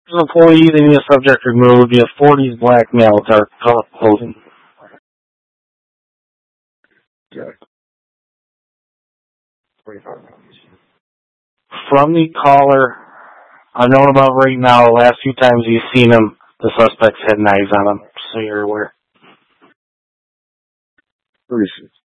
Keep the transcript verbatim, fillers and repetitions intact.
Employee, they need a subject removed, would be a forties black male, dark color clothing. Okay. twenty-five pounds. From the caller, I've known about right now, the last few times you've seen him, the suspects had knives on them, so you're aware. Let me see.